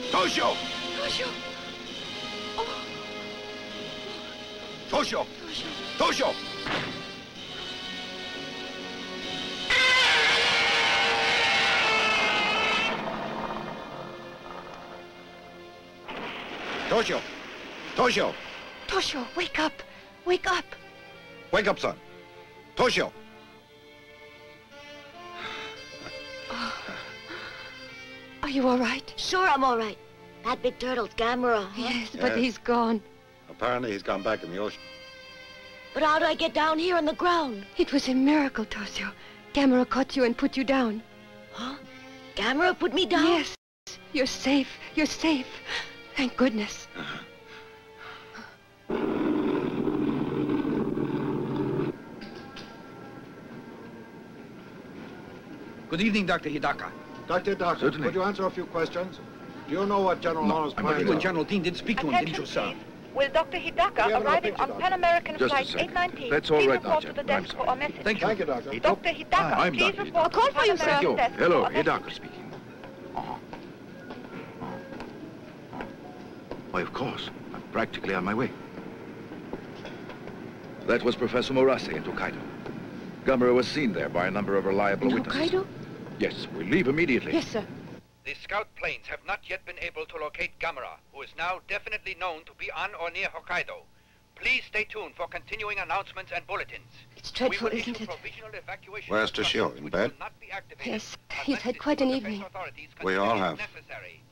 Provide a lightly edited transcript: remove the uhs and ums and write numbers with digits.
Toshio! Toshio! Oh. Toshio! Toshio! Toshio! Toshio! Toshio! Toshio, wake up! Wake up! Wake up, son. Toshio! Are you all right? Sure, I'm all right. That big turtle's Gamera, huh? Yes, but Yes. he's gone. Apparently he's gone back in the ocean. But how do I get down here on the ground? It was a miracle, Toshio. Gamera caught you and put you down. Huh? Gamera put me down? Yes. You're safe. You're safe. Thank goodness. Good evening, Dr. Hidaka. Dr. Hidaka, Certainly. could you answer a few questions? Do you know what General Honor's But plans you and are? General Dean did speak to him, didn't you, sir? Please. Will Dr. Hidaka, We have no arriving picture, on Doctor. Pan American Just a Flight second. 819, That's all please right now, report to the gentlemen. I'm desk for a message. Thank you. Thank you, Doctor. Dr. Hidaka, I'm please Dr. report Hidaka. to Pan Thank American you. desk Hello, for a Hidaka message. speaking. Why, of course. I'm practically on my way. That was Professor Murase in Tokaido. Gamera was seen there by a number of reliable witnesses. Hokkaido? Yes, we leave immediately. Yes, sir. The scout planes have not yet been able to locate Gamera, who is now definitely known to be on or near Hokkaido. Please stay tuned for continuing announcements and bulletins. It's dreadful, We will isn't issue it? provisional evacuation Where's Toshio? instructions In which bed? will not be activated Yes, unless he's had the quite an civil defense evening. authorities We consider all it have. necessary.